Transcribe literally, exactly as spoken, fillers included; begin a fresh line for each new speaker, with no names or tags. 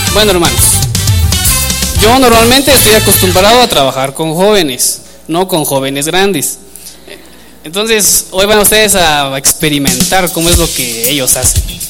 Bueno, hermanos, yo normalmente estoy acostumbrado a trabajar con jóvenes, no con jóvenes grandes. Entonces, hoy van ustedes a experimentar cómo es lo que ellos hacen.